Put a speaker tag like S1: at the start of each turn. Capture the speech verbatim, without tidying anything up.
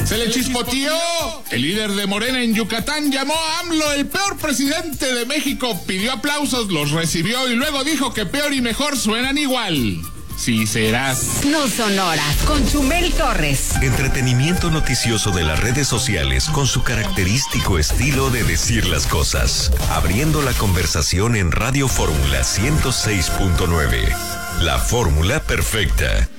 S1: Se le chispoteó. El líder de Morena en Yucatán llamó a AMLO el peor presidente de México, pidió aplausos, los recibió y luego dijo que peor y mejor suenan igual. Sí serás.
S2: No Sonora, con Chumel Torres.
S3: Entretenimiento noticioso de las redes sociales con su característico estilo de decir las cosas. Abriendo la conversación en Radio Fórmula ciento seis punto nueve. La fórmula perfecta.